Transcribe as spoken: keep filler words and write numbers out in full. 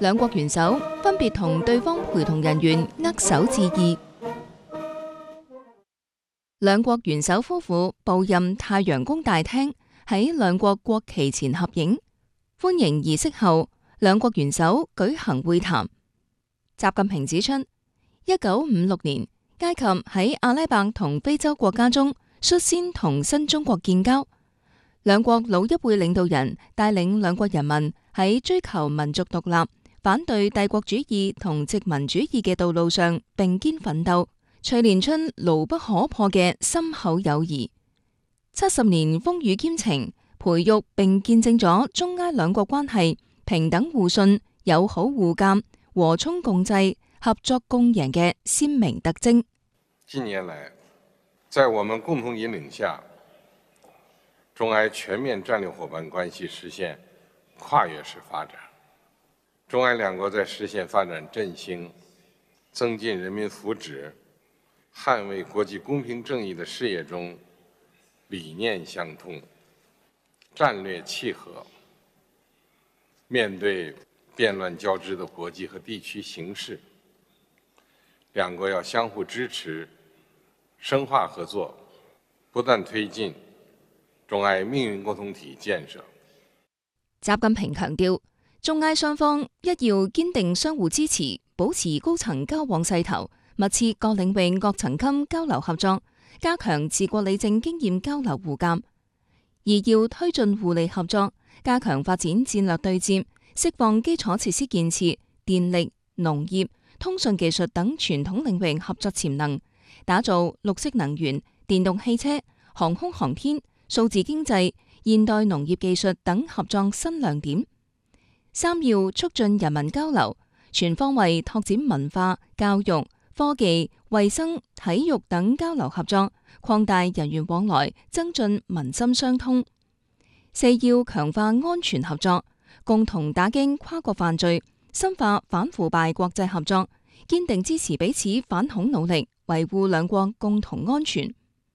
兩國元首分別同對方陪同人員握手致意。兩國元首夫婦步入太陽宮大廳，喺兩國國旗前合影。歡迎儀式後，兩國元首舉行會談。習近平指出，一九五六年埃及喺阿拉伯同非洲國家中率先同新中國建交，兩國老一輩領導人帶領兩國人民喺追求民族獨立、反對帝國主義同殖民主義嘅道路上並肩奮鬥，錘煉出牢不可破嘅深厚友誼。七十年風雨兼程，培育並見證咗中埃兩國關係平等互信、友好互鑒、和衷共濟、合作共贏嘅鮮明特徵。 近年來，在我們共同引領下，中埃全面戰略夥伴關係實現跨越式發展，中埃兩國在實現發展振興、增進人民福祉、捍衛國際公平正義的事業中，理念相通，戰略契合。面對變亂交織的國際和地區形勢，兩國要相互支持，深化合作，不斷推進中埃命運共同體建設。 習近平強調，中埃雙方一要堅定相互支持，保持高層交往勢頭，密切各領域各層級交流合作，加強治國理政經驗交流互鑒；而要推進互利合作，加強發展戰略對接，釋放基礎設施建設、電力、農業、通訊技術等傳統領域合作潛能，打造綠色能源、電動汽車、航空航天、數字經濟、現代農業技術等合作新亮點。三要促進人民交流，全方位拓展文化、教育、科技、衛生、體育等交流合作，擴大人員往來，增進民心相通。四要強化安全合作，共同打擊跨國犯罪，深化反腐敗國際合作，堅定支持彼此反恐努力，維護兩國共同安全。